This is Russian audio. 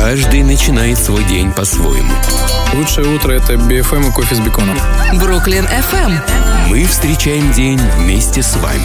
Каждый начинает свой день по-своему. Лучшее утро — это BFM и кофе с беконом. Бруклин FM. Мы встречаем день вместе с вами.